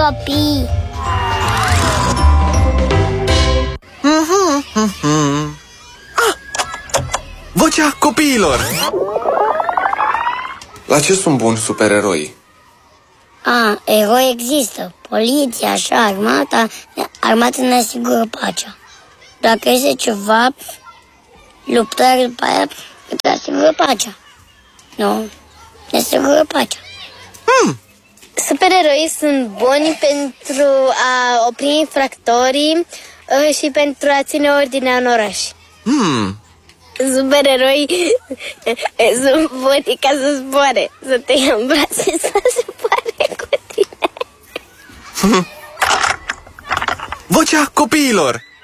copii. Vocea copiilor. La ce sunt buni supereroii? Eroi există. Poliția, așa, armata. Armata ne asigură pacea. Dacă este ceva, luptări după aia, ne asigură pacea. Nu, ne asigură pacea. Supereroii sunt buni pentru a opri infractorii și pentru a ține ordinea în oraș. Supereroi sunt buni ca să zboare, să te ia în brațe, să zboare cu tine. Vocea copiilor.